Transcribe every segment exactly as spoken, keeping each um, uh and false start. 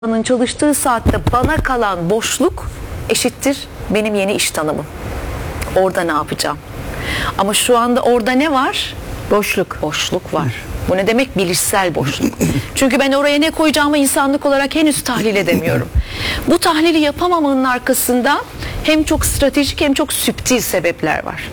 çalıştığı saatte bana kalan boşluk eşittir benim yeni iş tanımım. Orada ne yapacağım? Ama şu anda orada ne var? Boşluk. Boşluk var. Bu ne demek? Bilişsel boşluk. Çünkü ben oraya ne koyacağımı insanlık olarak henüz tahlil edemiyorum. Bu tahlili yapamamanın arkasında hem çok stratejik hem çok süptil sebepler var.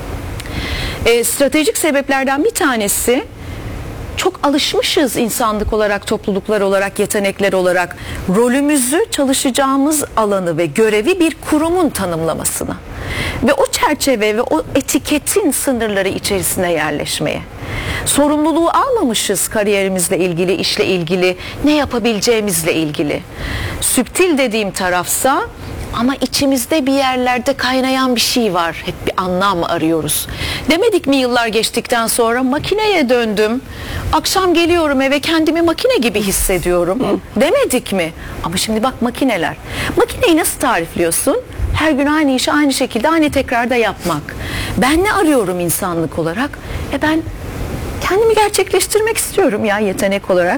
E, stratejik sebeplerden bir tanesi, çok alışmışız insanlık olarak, topluluklar olarak, yetenekler olarak rolümüzü, çalışacağımız alanı ve görevi bir kurumun tanımlamasına ve o çerçeve ve o etiketin sınırları içerisine yerleşmeye. Sorumluluğu almamışız kariyerimizle ilgili, işle ilgili, ne yapabileceğimizle ilgili. Süptil dediğim tarafsa, ama içimizde bir yerlerde kaynayan bir şey var. Hep bir anlam arıyoruz. Demedik mi yıllar geçtikten sonra makineye döndüm. Akşam geliyorum eve, kendimi makine gibi hissediyorum. Demedik mi? Ama şimdi bak, makineler. Makineyi nasıl tarifliyorsun? Her gün aynı işi aynı şekilde aynı tekrarda yapmak. Ben ne arıyorum insanlık olarak? E ben kendimi gerçekleştirmek istiyorum ya, yetenek olarak.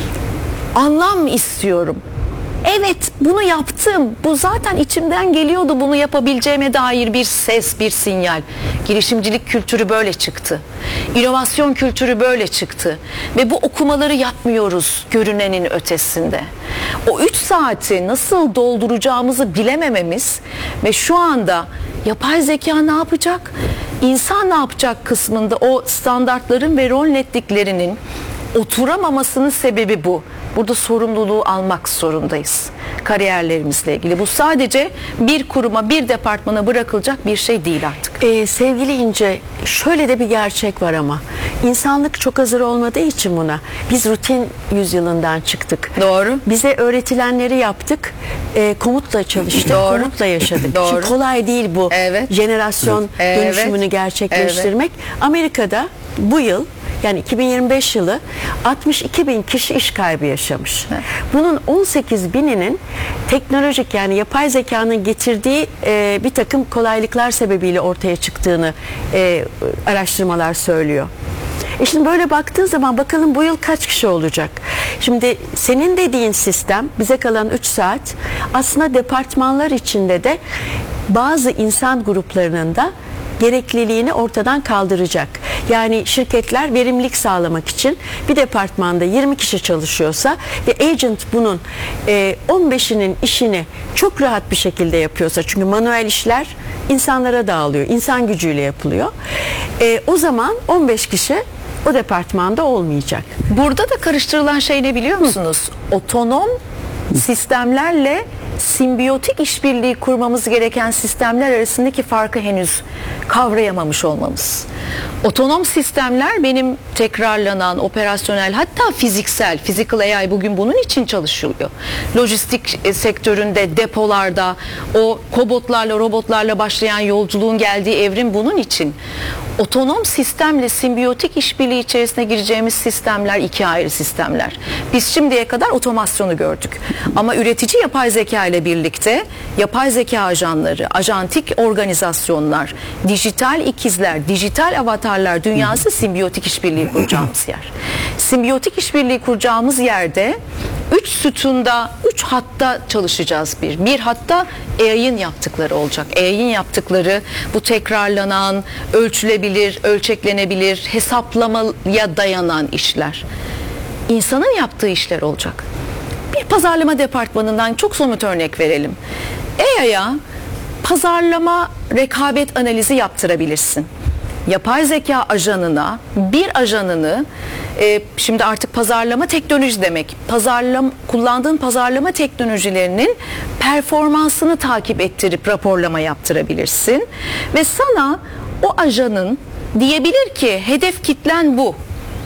Anlam istiyorum. Evet, bunu yaptım. Bu zaten içimden geliyordu, bunu yapabileceğime dair bir ses, bir sinyal. Girişimcilik kültürü böyle çıktı. İnovasyon kültürü böyle çıktı. Ve bu okumaları yapmıyoruz görünenin ötesinde. O üç saati nasıl dolduracağımızı bilemememiz ve şu anda yapay zeka ne yapacak, insan ne yapacak kısmında o standartların ve rol netliklerinin oturamamasının sebebi bu. Burada sorumluluğu almak zorundayız kariyerlerimizle ilgili. Bu sadece bir kuruma, bir departmana bırakılacak bir şey değil artık. Ee, sevgili İnce, şöyle de bir gerçek var ama insanlık çok hazır olmadığı için buna. Biz rutin yüzyılından çıktık. Doğru. Bize öğretilenleri yaptık, e, komutla çalıştık, Doğru. komutla yaşadık. Doğru. Çünkü kolay değil bu Evet. jenerasyon Evet. dönüşümünü gerçekleştirmek. Amerika'da bu yıl, yani iki bin yirmi beş yılı altmış iki bin kişi iş kaybı yaşamış. Evet. Bunun on sekiz bininin teknolojik, yani yapay zekanın getirdiği e, bir takım kolaylıklar sebebiyle ortaya çıktığını e, araştırmalar söylüyor. E şimdi böyle baktığın zaman bakalım bu yıl kaç kişi olacak? Şimdi senin dediğin sistem, bize kalan üç saat, aslında departmanlar içinde de bazı insan gruplarının da gerekliliğini ortadan kaldıracak. Yani şirketler verimlilik sağlamak için bir departmanda yirmi kişi çalışıyorsa ve agent bunun e, on beşinin işini çok rahat bir şekilde yapıyorsa, çünkü manuel işler insanlara dağılıyor, insan gücüyle yapılıyor. E, o zaman on beş kişi o departmanda olmayacak. Burada da karıştırılan şey ne biliyor musunuz? Hı. Otonom sistemlerle simbiyotik işbirliği kurmamız gereken sistemler arasındaki farkı henüz kavrayamamış olmamız. Otonom sistemler benim tekrarlanan, operasyonel, hatta fiziksel, physical A I bugün bunun için çalışılıyor. Lojistik sektöründe, depolarda o kobotlarla, robotlarla başlayan yolculuğun geldiği evrim bunun için. Otonom sistemle simbiyotik işbirliği içerisine gireceğimiz sistemler iki ayrı sistemler. Biz şimdiye kadar otomasyonu gördük. Ama üretici yapay zeka ile birlikte yapay zeka ajanları, ajantik organizasyonlar, dijital ikizler, dijital avatarlar dünyası simbiyotik işbirliği kuracağımız yer. Simbiyotik işbirliği kuracağımız yerde üç sütunda, üç hatta çalışacağız bir. Bir hatta A I'ın yaptıkları olacak. A I'ın yaptıkları bu tekrarlanan, ölçülebilir, ölçeklenebilir, hesaplamaya dayanan işler. İnsanın yaptığı işler olacak. Bir pazarlama departmanından çok somut örnek verelim. A I'ya pazarlama rekabet analizi yaptırabilirsin. Yapay zeka ajanına, bir ajanını, e, şimdi artık pazarlama teknoloji demek, pazarlama, kullandığın pazarlama teknolojilerinin performansını takip ettirip raporlama yaptırabilirsin ve sana o ajanın diyebilir ki hedef kitlen bu.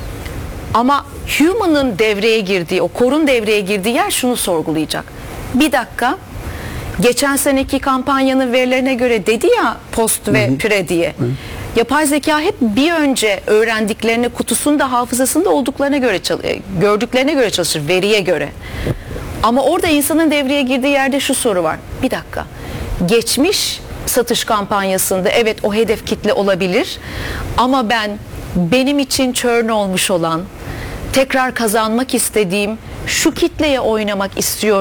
Ama human'ın devreye girdiği, o korun devreye girdiği yer şunu sorgulayacak. Bir dakika, geçen seneki kampanyanın verilerine göre dedi ya post ve hı hı. pre diye. Hı. Yapay zeka hep bir önce öğrendiklerine, kutusunda, hafızasında olduklarına göre, gördüklerine göre çalışır, veriye göre. Ama orada insanın devreye girdiği yerde şu soru var. Bir dakika, geçmiş satış kampanyasında evet o hedef kitle olabilir ama ben benim için churn olmuş olan, tekrar kazanmak istediğim şu kitleye oynamak istiyor